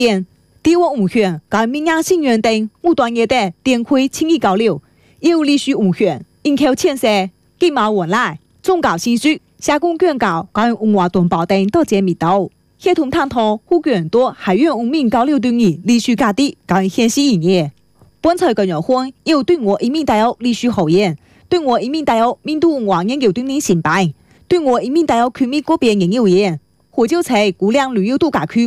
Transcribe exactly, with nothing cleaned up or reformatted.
演地方五选跟民营新园等五段业的电会轻易交流，也有历史五选应靠前色金马文来宗教习俗下公卷教跟文化同胞等多节密道，协同探讨互更多海员文明交流对于历史价值跟现实意义。本次嘅约会有对我移民大学历史学院、对我移民大学民族文化研究对你承办、对我移民大学区美国边研究员，或者在姑娘旅游度假区